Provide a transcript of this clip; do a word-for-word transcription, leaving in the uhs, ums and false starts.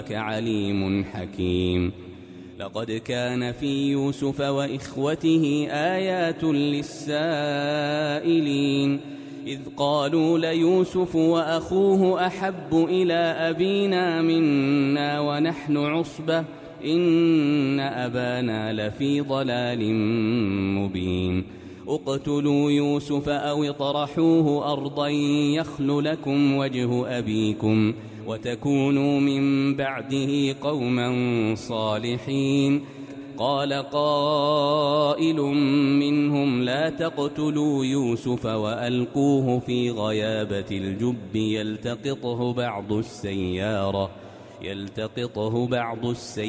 عليم حكيم. لقد كان في يوسف وإخوته آيات للسائلين إذ قالوا ليوسف وأخوه أحب إلى أبينا منا ونحن عصبة إن أبانا لفي ضلال مبين. اقتلوا يوسف أو اطرحوه أرضا يخل لكم وجه أبيكم وتكونوا من بعده قوما صالحين. قال قائل منهم لا تقتلوا يوسف وألقوه في غيابة الجب يلتقطه بعض السيارة يلتقطه بعض السيارة